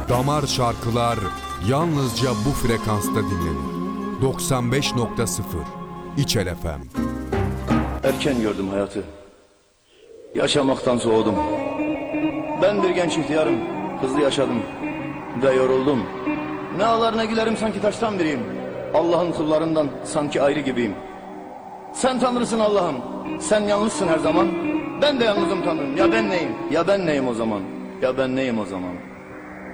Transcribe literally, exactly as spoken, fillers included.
Damar şarkılar yalnızca bu frekansta dinlenir. doksan beş nokta sıfır İçel F M. Erken gördüm hayatı. Yaşamaktan soğudum. Ben bir genç ihtiyarım. Hızlı yaşadım ve yoruldum. Ne ağlar ne gülerim, sanki taştan biriyim. Allah'ın kullarından sanki ayrı gibiyim. Sen Tanrısın Allah'ım. Sen yalnızsın her zaman. Ben de yalnızım Tanrım. Ya ben neyim? Ya ben neyim o zaman? Ya ben neyim o zaman?